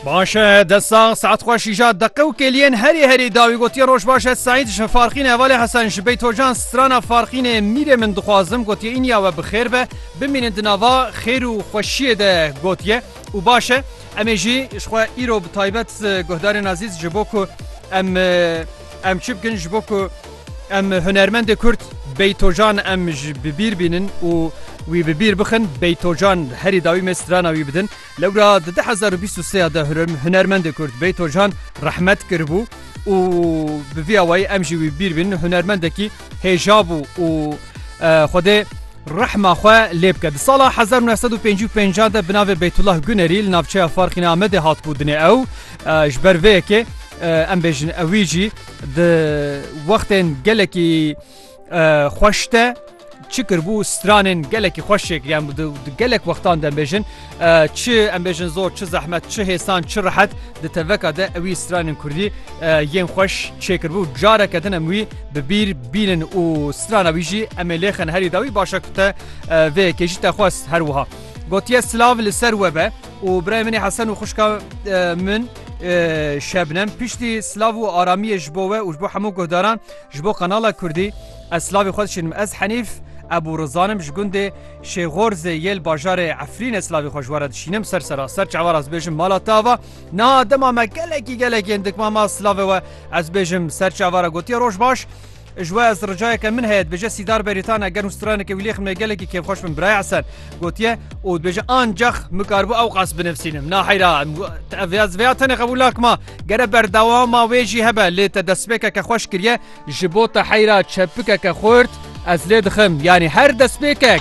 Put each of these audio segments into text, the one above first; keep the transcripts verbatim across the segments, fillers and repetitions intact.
باشه دستا ساعت خوش ایجاد دقه و کلین هری هری داوی گوتی روش باشه سعید شفارقین اول حسن شبیت و جان ستران فارقین میره من دخوازم گوتی این یا و بخیر به ببینید دنوا خیر و خوشی ده گوتیه و باشه امیجی شخوا ایرو بتایبت گهدار نازیز جبوکو ام ام چی بکن جبوکو ام هنرمند کرد بیتوجان ام ببیر بینن و وی ببیر بخن بیتوجان هری داوی مسترانا وی بدن لورا ده هزار و بیست و سه ده هنرمند کرد بیتوجان رحمت کربو و بوی اوای ام جی وی بیر بین هنرمند کی هجابو و خوده رحمه خو لیب کد سال هزار و نهصد و پنجاه و پنج ده بناو بیت الله گنری نافچه فارقین آمد هات بودن او جبر وی که ام بجن اویجی ده وقتن گلکی خوشته چکر بو سترانن گلکی خوشک یعنی گلک وقتان دم بجن چه ام بجن زور چه زحمت چه حسان چه راحت ده توکا ده اوی سترانن کردی ین خوش چکر بو جاره کدن اموی ببیر بینن و ستران اویجی املیخن هری داوی باشه کته و کیجی تخواست هر وها گوتیه سلاو لسر وبه و برای منی حسن و خوشکا من شبنم پیشتی سلاو و آرامی جبوه و جبو همو گهداران جبو قنال کردی اسلاوی خودشیم از حنیف ابو رزانم جگنده شیغورز یل باجار عفرین اسلاوی خوشوارد شینم سر سر سر چوار از بیجم مالا تاوا نا دما ما گلکی گلکی اندک ما ما سلاوی و از بیجم سر چوار گوتی روش باش جوا از رجای که من هید بجه سیدار بریتان اگر مسترانه که ولیخ مگلکی که خوش من برای عسل گوتیه و بجه آن جخ مکاربو او قاس بنفسینم نا حیرا از ویاتن قبولاک ما گره بردوام ما ویجی هبه لیت دسبکه که خوش کریه جبوت حیرا چپکه که خورد از لید خم یعنی هر دسبکه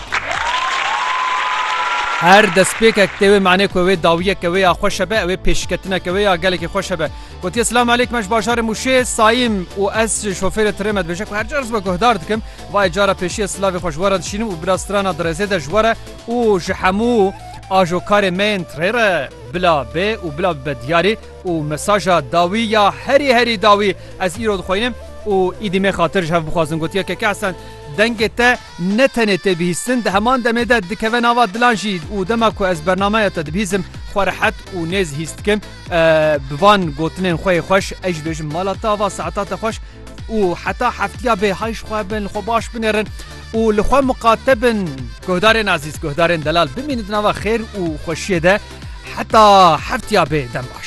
هر دسبکه توی معنی کوی داویه کوی خوش به او پیشکتنه کوی گلکی خوش به گوتی السلام علیکم مش باشار موشه سایم و از شوفر ترمت بجک هر جرس به گهدار دکم وای جاره پیشی اسلاوی خوشوارد شینم و براسترانا درزه ده جواره و جحمو آجو کار من تره بلا به و بلا بدیاری و مساج داوی یا هری هری داوی از ایراد خوینم و ایدی خاطر جواب بخوازم گوتیه که که اصلا دنگ تا نتنه تبیستن ده همان دمه ده دکوه نوا دلانجی و دمه که از برنامه تا دبیزم خورحت و نیز هیست کم بوان گوتنین خوی خوش اج بیجم مالا تاوا ساعتات خوش و حتی حفتیا به هایش خواه بن خوباش بنرن و لخواه مقاتبن گهدارن عزیز گهدارن دلال بمینید نوا خیر و خوشیه ده حتی حفتیا به دم باش